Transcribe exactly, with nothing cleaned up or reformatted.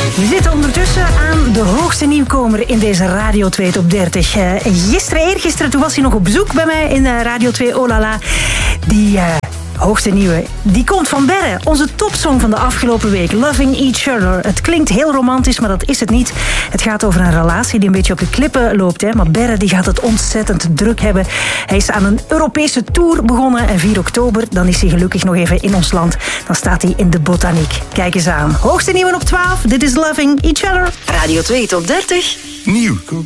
We zitten ondertussen aan de hoogste nieuwkomer in deze Radio twee Top dertig. Uh, gisteren, eergisteren, toen was hij nog op bezoek bij mij in uh, Radio twee Oh La La. Die uh, hoogste nieuwe, die komt van Berre. Onze topsong van de afgelopen week, Loving Each Other. Het klinkt heel romantisch, maar dat is het niet. Het gaat over een relatie die een beetje op de klippen loopt. Hè. Maar Berre die gaat het ontzettend druk hebben. Hij is aan een Europese tour begonnen. En vier oktober, dan is hij gelukkig nog even in ons land. Dan staat hij in de Botaniek. Kijk eens aan. Hoogste nieuwe op twaalf. Dit is Loving Each Other. Radio twee Top dertig. Nieuw.